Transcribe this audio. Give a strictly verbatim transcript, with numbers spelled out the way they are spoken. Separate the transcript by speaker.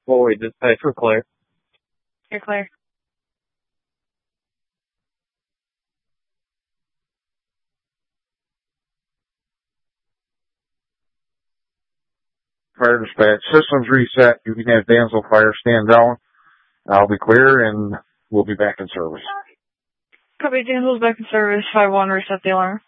Speaker 1: Boyd, dispatch for Claire.
Speaker 2: You're Claire.
Speaker 3: Fire dispatch. Systems reset. You can have Dansville Fire stand down. I'll be clear and we'll be back in service.
Speaker 2: Copy, Dansville's back in service. five one, reset the alarm.